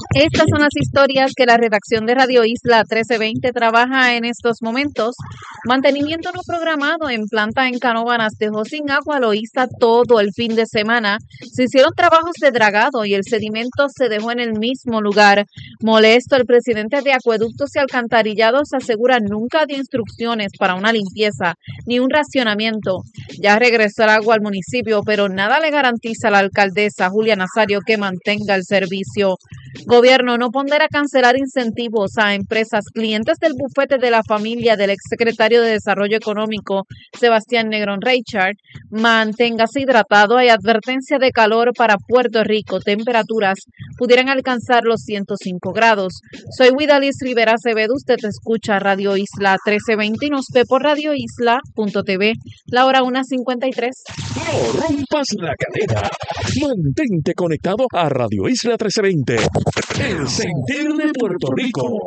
Estas son las historias que la redacción de Radio Isla 1320 trabaja en estos momentos. Mantenimiento no programado en planta en Canóvanas dejó sin agua Loíza todo el fin de semana. Se hicieron trabajos de dragado y el sedimento se dejó en el mismo lugar. Molesto, el presidente de Acueductos y Alcantarillados asegura nunca dio instrucciones para una limpieza ni un racionamiento. Ya regresó el agua al municipio, pero nada le garantiza a la alcaldesa Julia Nazario que mantenga el servicio. Gobierno no pondera cancelar incentivos a empresas clientes del bufete de la familia del exsecretario de Desarrollo Económico Sebastián Negrón Reichard. Manténgase hidratado. Hay advertencia de calor para Puerto Rico. Temperaturas pudieran alcanzar los 105 grados. Soy Widalis Rivera Acevedo. Usted escucha Radio Isla 1320 y nos ve por radioisla.tv. La hora 1:53. No rompas la cadena. Mantente conectado a Radio Isla 1320. El sentir de Puerto Rico.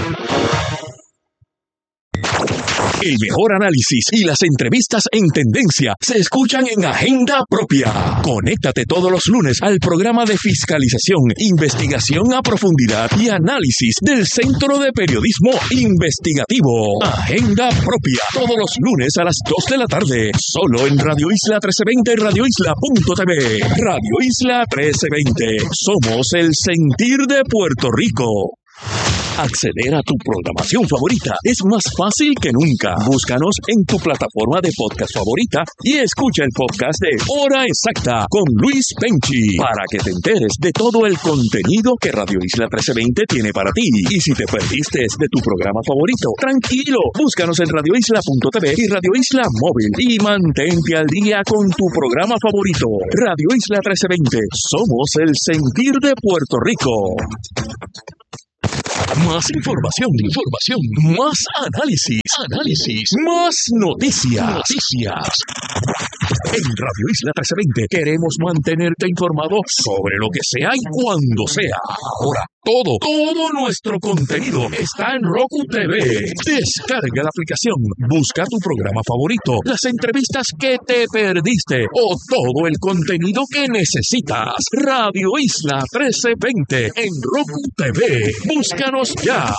El mejor análisis y las entrevistas en tendencia se escuchan en Agenda Propia. Conéctate todos los lunes al programa de fiscalización, investigación a profundidad y análisis del Centro de Periodismo Investigativo. Agenda Propia, todos los lunes a las 2 de la tarde, solo en Radio Isla 1320 y radioisla.tv. Radio Isla 1320, somos el sentir de Puerto Rico. Acceder a tu programación favorita es más fácil que nunca. Búscanos en tu plataforma de podcast favorita y escucha el podcast de Hora Exacta con Luis Penchi para que te enteres de todo el contenido que Radio Isla 1320 tiene para ti. Y si te perdiste de tu programa favorito, tranquilo, búscanos en radioisla.tv y Radio Isla Móvil y mantente al día con tu programa favorito. Radio Isla 1320, somos el sentir de Puerto Rico. Más información, más análisis, más noticias. En Radio Isla 1320 queremos mantenerte informado sobre lo que sea y cuando sea. Ahora, todo nuestro contenido está en Roku TV. Descarga la aplicación, busca tu programa favorito, las entrevistas que te perdiste o todo el contenido que necesitas. Radio Isla 1320 en Roku TV. Búscanos ya.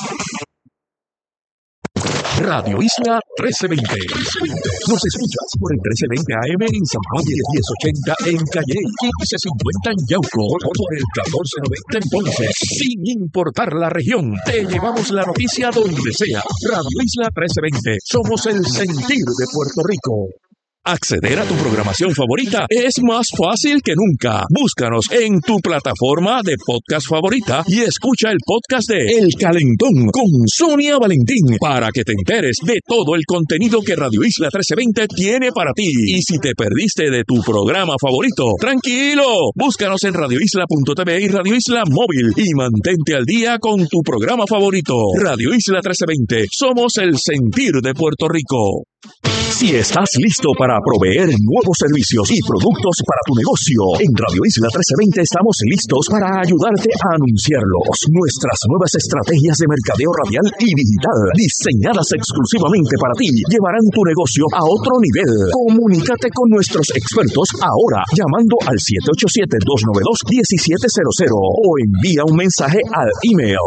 Radio Isla 1320. Nos escuchas por el 1320 AM en San Juan, 1080 en Calle, 1550 en Yauco, por el 1490 en Ponce. Sin importar la región, te llevamos la noticia donde sea. Radio Isla 1320. Somos el sentir de Puerto Rico. Acceder a tu programación favorita es más fácil que nunca. Búscanos en tu plataforma de podcast favorita y escucha el podcast de El Calentón con Sonia Valentín para que te enteres de todo el contenido que Radio Isla 1320 tiene para ti. Y si te perdiste de tu programa favorito, tranquilo, búscanos en radioisla.tv y Radio Isla Móvil y mantente al día con tu programa favorito. Radio Isla 1320, somos el sentir de Puerto Rico. Si estás listo para proveer nuevos servicios y productos para tu negocio, en Radio Isla 1320 estamos listos para ayudarte a anunciarlos. Nuestras nuevas estrategias de mercadeo radial y digital, diseñadas exclusivamente para ti, llevarán tu negocio a otro nivel. Comunícate con nuestros expertos ahora, llamando al 787-292-1700 o envía un mensaje al email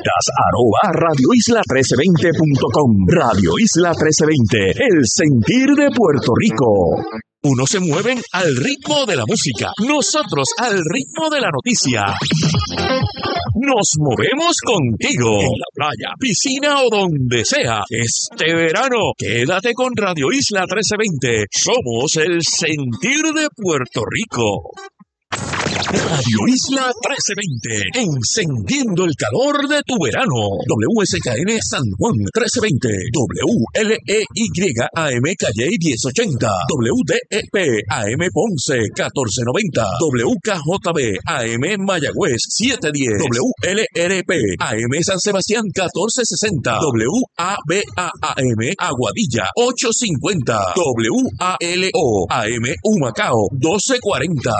ventas@radioisla1320.com. Radio Isla 1320, el sentir de Puerto Rico. Unos se mueven al ritmo de la música, nosotros al ritmo de la noticia. Nos movemos contigo, en la playa, piscina o donde sea. Este verano, quédate con Radio Isla 1320. Somos el sentir de Puerto Rico. Radio Isla 1320, encendiendo el calor de tu verano. WSKN San Juan 1320, WLEY AM Calle 1080, WDEP AM Ponce 1490, WKJB AM Mayagüez 710, WLRP AM San Sebastián 1460, WABA AM Aguadilla 850, WALO AM Humacao 1240,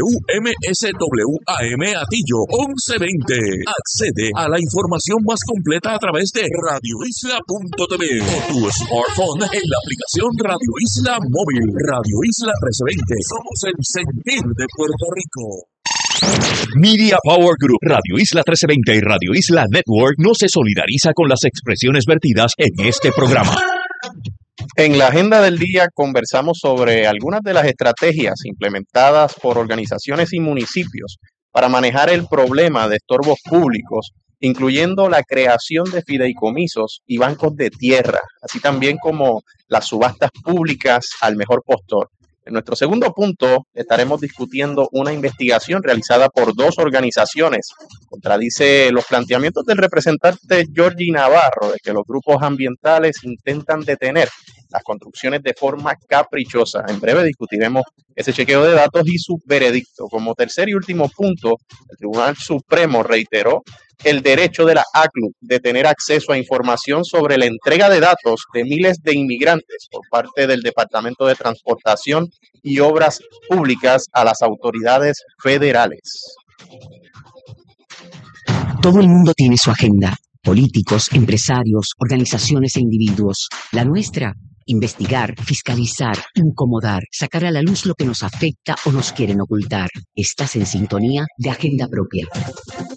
MSWAM Atillo 1120. Accede a la información más completa a través de radioisla.tv o tu smartphone en la aplicación Radio Isla Móvil. Radio Isla 1320. Somos el sentir de Puerto Rico. Media Power Group, Radio Isla 1320 y Radio Isla Network no se solidariza con las expresiones vertidas en este programa. En la agenda del día conversamos sobre algunas de las estrategias implementadas por organizaciones y municipios para manejar el problema de estorbos públicos, incluyendo la creación de fideicomisos y bancos de tierra, así también como las subastas públicas al mejor postor. En nuestro segundo punto estaremos discutiendo una investigación realizada por dos organizaciones. Contradice los planteamientos del representante Georgie Navarro de que los grupos ambientales intentan detener las construcciones de forma caprichosa. En breve discutiremos ese chequeo de datos y su veredicto. Como tercer y último punto, el Tribunal Supremo reiteró el derecho de la ACLU de tener acceso a información sobre la entrega de datos de miles de inmigrantes por parte del Departamento de Transportación y Obras Públicas a las autoridades federales. Todo el mundo tiene su agenda. Políticos, empresarios, organizaciones e individuos. La nuestra, investigar, fiscalizar, incomodar, sacar a la luz lo que nos afecta o nos quieren ocultar. Estás en sintonía de Agenda Propia.